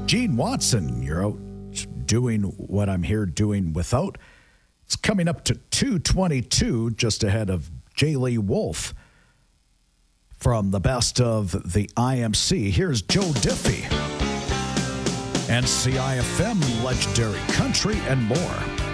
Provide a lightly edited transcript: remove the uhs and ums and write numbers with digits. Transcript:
Gene Watson, you're out doing what I'm here doing without. It's coming up to 2:22, just ahead of J. Lee Wolf from the best of the IMC. Here's Joe Diffie and CIFM, Legendary Country, and more.